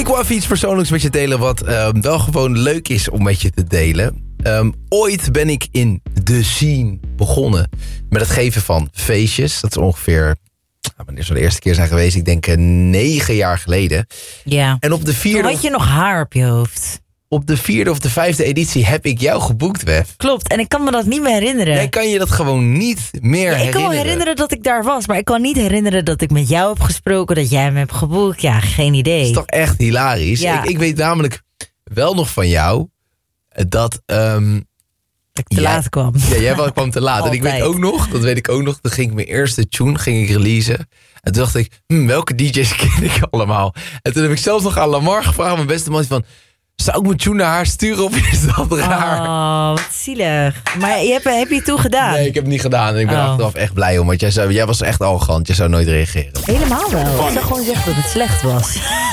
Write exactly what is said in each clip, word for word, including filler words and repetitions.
wou even iets persoonlijks met je delen wat uh, wel gewoon leuk is om met je te delen. Um, ooit ben ik in de scene begonnen met het geven van feestjes. Dat is ongeveer, nou, wanneer zou de eerste keer zijn geweest? Ik denk uh, negen jaar geleden. Ja. En op de vierde... Toen had je nog haar op je hoofd. Op de vierde of de vijfde editie heb ik jou geboekt, Wef. Klopt, en ik kan me dat niet meer herinneren. Jij kan je dat gewoon niet meer ja, ik herinneren. Ik kan me herinneren dat ik daar was, maar ik kan niet herinneren dat ik met jou heb gesproken, dat jij me hebt geboekt. Ja, geen idee. Dat is toch echt hilarisch. Ja. Ik, ik weet namelijk wel nog van jou dat... Um, dat ik te jij, laat kwam. Ja, jij wel kwam te laat. En ik weet ook nog, dat weet ik ook nog, toen ging ik mijn eerste tune ging ik releasen. En toen dacht ik, hm, welke D J's ken ik allemaal? En toen heb ik zelfs nog aan Lamar gevraagd, mijn beste man, van... Zou ik mijn tune naar haar sturen of is dat raar? Oh, wat zielig. Maar je hebt, heb je het toen gedaan? Nee, ik heb het niet gedaan. En ik ben oh. achteraf echt blij om. Want jij, zou, jij was echt arrogant. Jij zou nooit reageren. Helemaal wel. Ik zou gewoon zeggen dat het slecht was.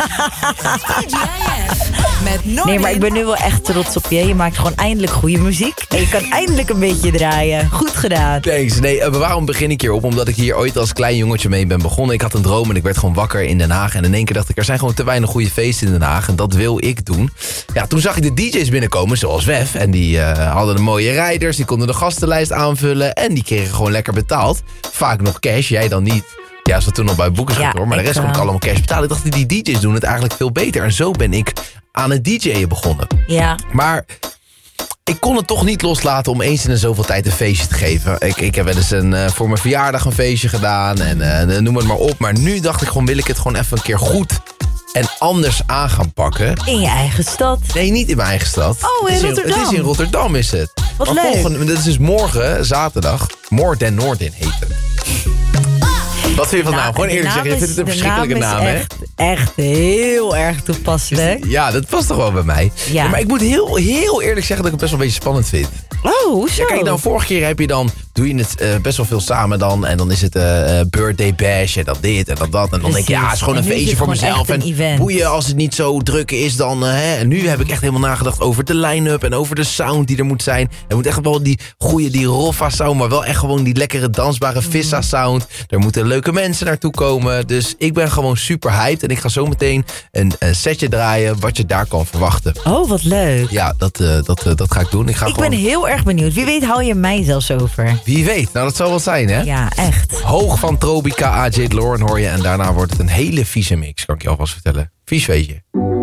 Nee, maar ik ben nu wel echt trots op je. Je maakt gewoon eindelijk goede muziek. En je kan eindelijk een beetje draaien. Goed gedaan. Thanks. Nee, uh, waarom begin ik hierop? Omdat ik hier ooit als klein jongetje mee ben begonnen. Ik had een droom en ik werd gewoon wakker in Den Haag. En in één keer dacht ik, er zijn gewoon te weinig goede feesten in Den Haag. En dat wil ik doen. Ja, toen zag ik de D J's binnenkomen, zoals Wef. En die uh, hadden de mooie rijders. Die konden de gastenlijst aanvullen. En die kregen gewoon lekker betaald. Vaak nog cash, jij dan niet. Ja, ze toen nog bij boekerskantoor. Ja, maar de rest kon ik allemaal cash betalen. Ik dacht, die D J's doen het eigenlijk veel beter. En zo ben ik aan het D J'en begonnen. Ja. Maar ik kon het toch niet loslaten om eens in de zoveel tijd een feestje te geven. Ik, ik heb wel eens een, uh, voor mijn verjaardag een feestje gedaan. En uh, noem het maar op. Maar nu dacht ik gewoon, wil ik het gewoon even een keer goed en anders aan gaan pakken. In je eigen stad? Nee, niet in mijn eigen stad. Oh, in het Rotterdam. In, het is in Rotterdam, is het. Wat maar leuk. Volgende, dat is dus morgen, zaterdag. More Than Noordin heet het. Wat vind je van de naam? Gewoon eerlijk zeggen, je vindt het een verschrikkelijke naam, hè? Echt, echt heel erg toepasselijk. Ja, dat past toch wel bij mij. Ja. Ja, maar ik moet heel, heel eerlijk zeggen dat ik het best wel een beetje spannend vind. Oh, hoezo? Ja, kijk, dan vorige keer heb je dan, doe je het uh, best wel veel samen dan. En dan is het uh, birthday bash en dat dit en dat dat. En dan Precies. denk je, ja, het is gewoon een feestje voor mezelf. En boeien als het niet zo druk is dan. Uh, hè. En nu heb ik echt helemaal nagedacht over de line-up en over de sound die er moet zijn. Er moet echt wel die goede, die Roffa sound, maar wel echt gewoon die lekkere dansbare Vissa sound. Er moeten leuke mensen naartoe komen. Dus ik ben gewoon super hyped. En ik ga zo meteen een, een setje draaien wat je daar kan verwachten. Oh, wat leuk. Ja, dat, uh, dat, uh, dat ga ik doen. Ik, ga ik gewoon... ben heel erg benieuwd. Wie weet hou je mij zelfs over. Wie weet. Nou, dat zal wel zijn, hè? Ja, echt. Hoog van Tropica, A J Lauren hoor je. En daarna wordt het een hele vieze mix, kan ik je alvast vertellen. Vies weet je.